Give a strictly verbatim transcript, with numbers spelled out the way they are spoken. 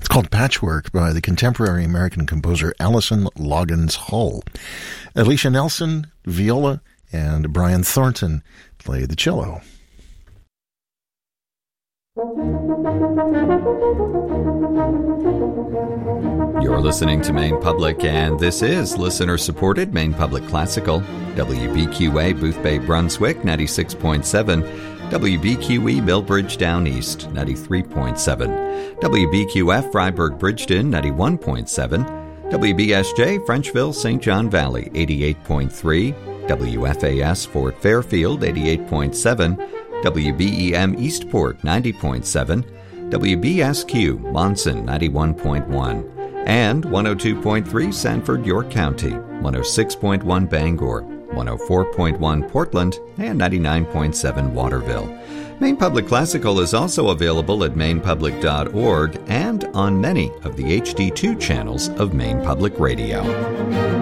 called Patchwork by the contemporary American composer Allison Loggins Hull. Alicia Nelson, viola, and Brian Thornton play the cello. You're listening to Maine Public, and this is listener-supported Maine Public Classical. W B Q A Booth Bay, Brunswick, ninety-six point seven. W B Q E Millbridge Down East, ninety-three point seven. W B Q F Freiburg Bridgeton, ninety-one point seven. W B S J Frenchville Saint John Valley, eighty-eight point three. W F A S Fort Fairfield, eighty-eight point seven. W B E M Eastport, ninety point seven. W B S Q Monson, ninety-one point one. And one oh two point three Sanford, York County, one oh six point one Bangor, one oh four point one Portland, and ninety-nine point seven Waterville. Maine Public Classical is also available at maine public dot org and on many of the H D two channels of Maine Public Radio.